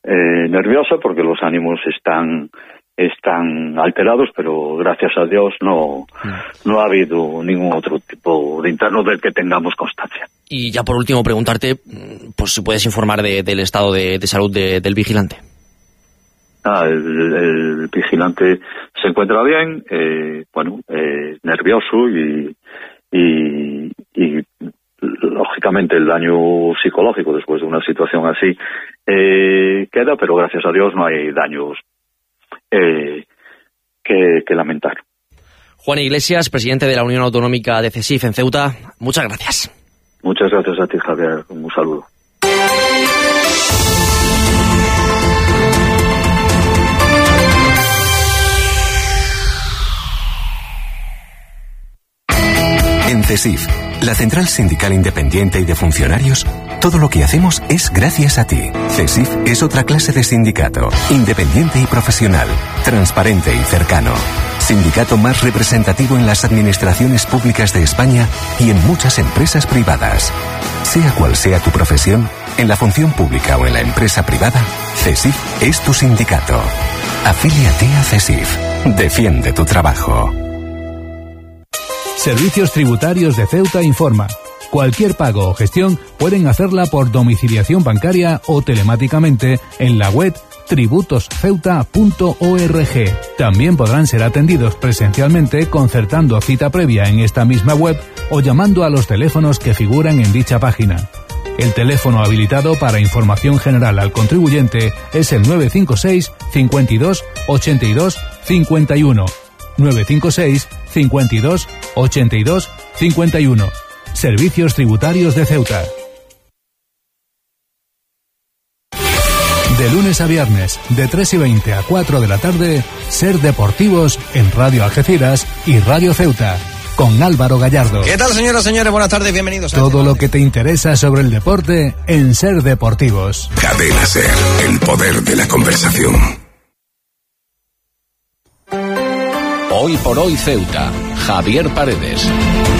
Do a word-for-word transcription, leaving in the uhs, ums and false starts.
eh, nerviosa porque los ánimos están están alterados, pero gracias a Dios no, no ha habido ningún otro tipo de interno del que tengamos constancia. Y ya por último preguntarte, pues si puedes informar de, del estado de, de salud de, del vigilante. Ah, el, el vigilante se encuentra bien, eh, bueno, eh, nervioso y, y, y lógicamente el daño psicológico después de una situación así eh, queda, pero gracias a Dios no hay daños eh, que, que lamentar. Juan Iglesias, presidente de la Unión Autonómica de CESIF en Ceuta, muchas gracias. Muchas gracias a ti, Javier. Un saludo. En CESIF, la Central Sindical Independiente y de Funcionarios, todo lo que hacemos es gracias a ti. CESIF es otra clase de sindicato, independiente y profesional, transparente y cercano. Sindicato más representativo en las administraciones públicas de España y en muchas empresas privadas. Sea cual sea tu profesión, en la función pública o en la empresa privada, CESIF es tu sindicato. Afíliate a CESIF. Defiende tu trabajo. Servicios Tributarios de Ceuta informa. Cualquier pago o gestión pueden hacerla por domiciliación bancaria o telemáticamente en la web tributos ceuta punto org. También podrán ser atendidos presencialmente concertando cita previa en esta misma web o llamando a los teléfonos que figuran en dicha página. El teléfono habilitado para información general al contribuyente es el nueve cinco seis, cincuenta y dos, ochenta y dos, cincuenta y uno. nueve cinco seis, cincuenta y dos, ochenta y dos, cincuenta y uno. Servicios Tributarios de Ceuta. De lunes a viernes, de tres y veinte a cuatro de la tarde, Ser Deportivos en Radio Algeciras y Radio Ceuta, con Álvaro Gallardo. ¿Qué tal, señoras y señores? Buenas tardes, bienvenidos a Todo lo que te interesa sobre el deporte en Ser Deportivos. Cadena Ser, el poder de la conversación. Hoy por hoy Ceuta, Javier Paredes.